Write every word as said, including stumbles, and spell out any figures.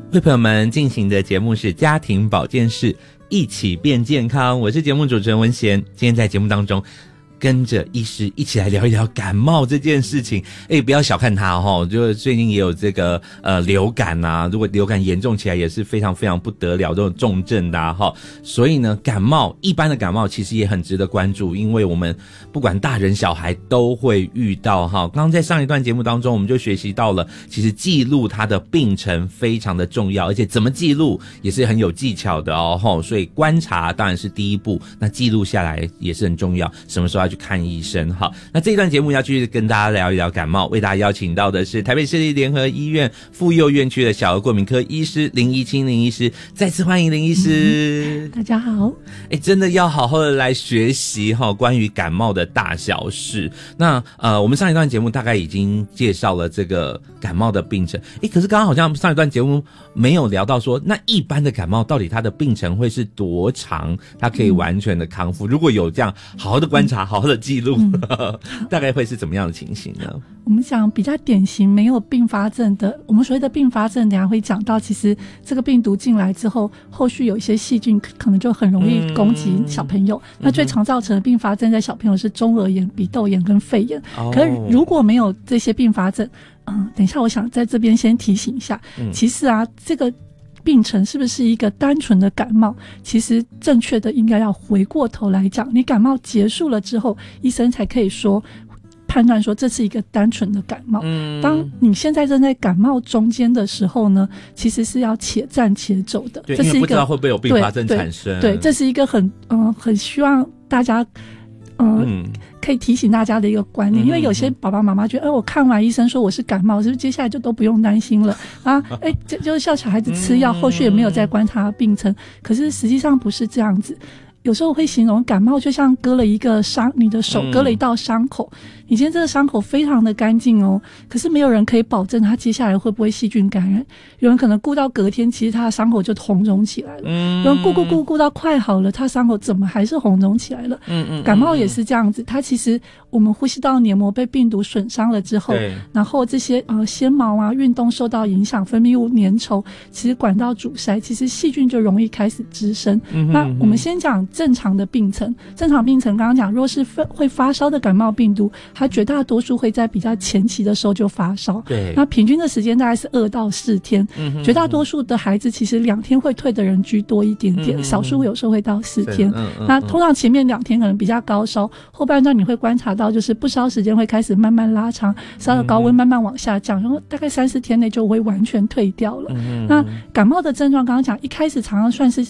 为朋友们进行的节目是家庭保健室，一起变健康，我是节目主持人文贤。今天在节目当中跟着医师一起来聊一聊感冒这件事情。诶，不要小看它齁，就最近也有这个呃流感啊，如果流感严重起来也是非常非常不得了，这种重症的齁。所以呢，感冒一般的感冒其实也很值得关注，因为我们不管大人小孩都会遇到齁。刚刚在上一段节目当中我们就学习到了，其实记录它的病程非常的重要，而且怎么记录也是很有技巧的哦齁。所以观察当然是第一步，那记录下来也是很重要，什么时候要去看医生。好，那这一段节目要继续跟大家聊一聊感冒，为大家邀请到的是台北市立联合医院妇幼院区的小儿过敏科医师林怡清林医师，再次欢迎林医师。 嗯、大家好。 诶，真的要好好的来学习齁关于感冒的大小事。那呃，我们上一段节目大概已经介绍了这个感冒的病程，诶，可是刚刚好像上一段节目没有聊到说，那一般的感冒到底它的病程会是多长，它可以完全的康复？嗯、如果有这样好好的观察、嗯、好好的记录、嗯、大概会是怎么样的情形呢？ 我们讲比较典型没有并发症的，我们所谓的并发症等一下会讲到，其实这个病毒进来之后，后续有一些细菌可能就很容易攻击小朋友、嗯、那最常造成的并发症在小朋友是中耳炎、鼻窦炎跟肺炎、哦、可是如果没有这些并发症，嗯，等一下我想在这边先提醒一下、嗯、其实啊这个病程是不是一个单纯的感冒，其实正确的应该要回过头来讲，你感冒结束了之后，医生才可以说判断说这是一个单纯的感冒、嗯、当你现在正在感冒中间的时候呢，其实是要且战且走的。 对， 这是一个因为不知道会不会有并发症产生。 对, 对, 对，这是一个很嗯、呃、很希望大家呃、嗯可以提醒大家的一个观念，因为有些爸爸妈妈觉得，哎、呃，我看完医生说我是感冒，是不是接下来就都不用担心了啊？哎，就就是叫小孩子吃药，后续也没有再观察病程，可是实际上不是这样子。有时候会形容感冒就像割了一个伤，你的手割了一道伤口、嗯、你今天这个伤口非常的干净哦，可是没有人可以保证他接下来会不会细菌感染。有人可能顾到隔天，其实他的伤口就红肿起来了、嗯、有人顾顾顾顾到快好了，他伤口怎么还是红肿起来了。嗯嗯，感冒也是这样子，它其实我们呼吸道黏膜被病毒损伤了之后，然后这些呃纤毛啊运动受到影响，分泌物粘稠，其实管道阻塞，其实细菌就容易开始滋生、嗯、那我们先讲正常的病程。正常病程刚刚讲，若是会发烧的感冒病毒，它绝大多数会在比较前期的时候就发烧，对，那平均的时间大概是二到四天、嗯、绝大多数的孩子其实两天会退的人居多一点点、嗯、少数有时候会到四天、嗯嗯、那通常前面两天可能比较高烧，后半段你会观察到就是不烧时间会开始慢慢拉长，烧的高温慢慢往下降，然后大概三四天内就会完全退掉了、嗯、那感冒的症状刚刚讲一开始常常算是